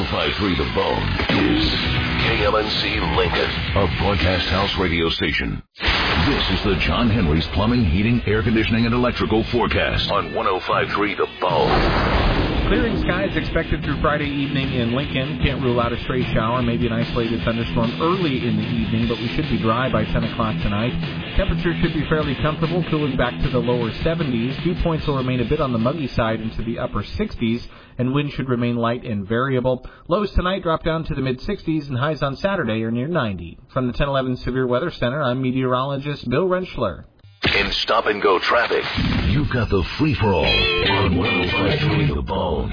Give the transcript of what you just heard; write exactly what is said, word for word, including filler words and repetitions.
oh five point three The Bone is K L N C Lincoln, a broadcast house radio station. This is the John Henry's Plumbing, Heating, Air Conditioning, and Electrical forecast on one oh five point three The Bone. Clearing skies expected through Friday evening in Lincoln. Can't rule out a stray shower, maybe an isolated thunderstorm early in the evening, but we should be dry by ten o'clock tonight. Temperatures should be fairly comfortable, cooling back to the lower seventies. Dew points will remain a bit on the muggy side into the upper sixties, and wind should remain light and variable. Lows tonight drop down to the mid-sixties, and highs on Saturday are near ninety. From the ten eleven Severe Weather Center, I'm meteorologist Bill Rentschler. In stop-and-go traffic, you've got the free-for-all on one oh five point three The Bone.